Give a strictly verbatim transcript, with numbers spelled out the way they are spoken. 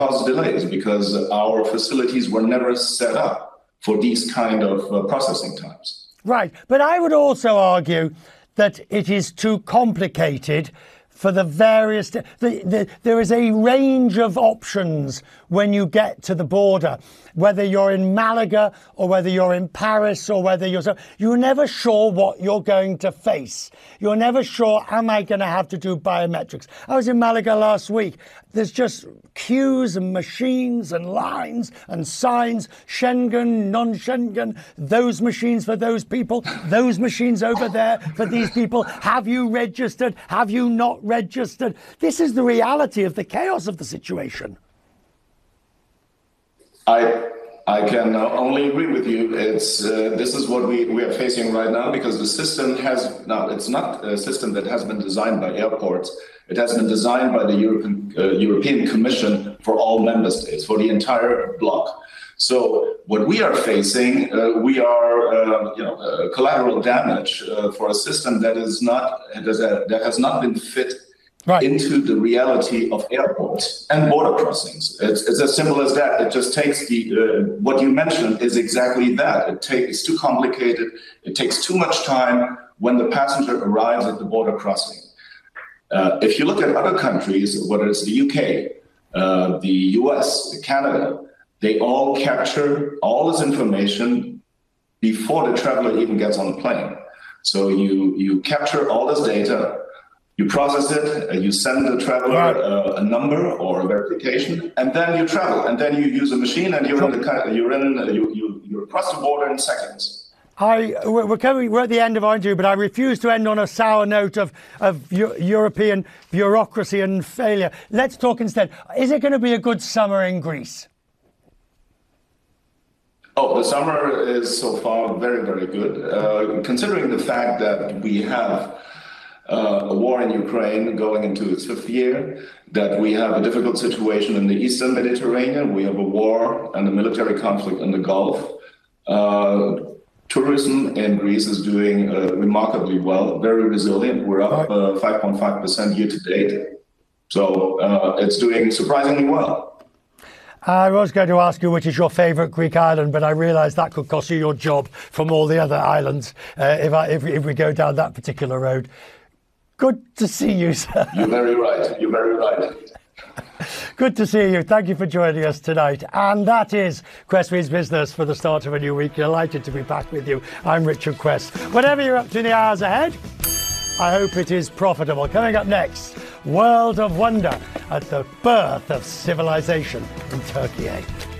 cause delays because our facilities were never set up for these kind of uh, processing times. Right, but I would also argue that it is too complicated for the various... The, the, there is a range of options when you get to the border, whether you're in Malaga or whether you're in Paris or whether you're... So, you're never sure what you're going to face. You're never sure, am I going to have to do biometrics? I was in Malaga last week. There's just queues and machines and lines and signs, Schengen, non-Schengen, those machines for those people, those machines over there for these people. Have you registered? Have you not registered? This is the reality of the chaos of the situation. I I can only agree with you. It's uh, this is what we, we are facing right now because the system has now it's not a system that has been designed by airports. It has been designed by the European uh, European Commission for all member states, for the entire bloc. So what we are facing, uh, we are uh, you know uh, collateral damage uh, for a system that is not that has not been fit Right. into the reality of airports and border crossings. It's, it's as simple as that. It just takes the, uh, what you mentioned is exactly that. It takes, it's too complicated. It takes too much time when the passenger arrives at the border crossing. Uh, if you look at other countries, whether it's the U K, uh, the U S, Canada, they all capture all this information before the traveler even gets on the plane. So you, you capture all this data, you process it, uh, you send the traveler uh, a number or a verification, and then you travel. And then you use a machine, and you're in the you're in uh, you you you're across the border in seconds. I we're coming we're at the end of our interview, but I refuse to end on a sour note of of European bureaucracy and failure. Let's talk instead. Is it going to be a good summer in Greece? Oh, the summer is so far very very good, uh, considering the fact that we have. Uh, a war in Ukraine going into its fifth year, that we have a difficult situation in the Eastern Mediterranean, we have a war and a military conflict in the Gulf. Uh, tourism in Greece is doing uh, remarkably well, very resilient. We're up uh, five point five percent year to date. So uh, it's doing surprisingly well. I was going to ask you which is your favourite Greek island, but I realise that could cost you your job from all the other islands uh, if, I, if, if we go down that particular road. Good to see you, sir. You're very right. You're very right. Good to see you. Thank you for joining us tonight. And that is Quest Means Business for the start of a new week. Delighted to be back with you. I'm Richard Quest. Whatever you're up to in the hours ahead, I hope it is profitable. Coming up next, World of Wonder at the birth of civilization in Turkey.